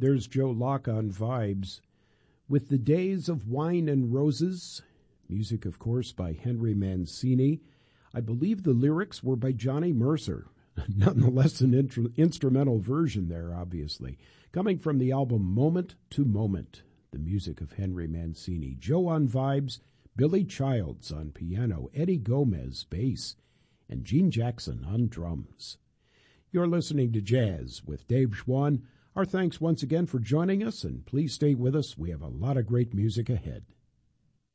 There's Joe Locke on Vibes with The Days of Wine and Roses. Music, of course, by Henry Mancini. I believe the lyrics were by Johnny Mercer. Nonetheless, an instrumental version there, obviously. Coming from the album Moment to Moment, the music of Henry Mancini. Joe on Vibes, Billy Childs on piano, Eddie Gomez bass, and Gene Jackson on drums. You're listening to Jazz with Dave Schwann. Our thanks once again for joining us, and please stay with us. We have a lot of great music ahead.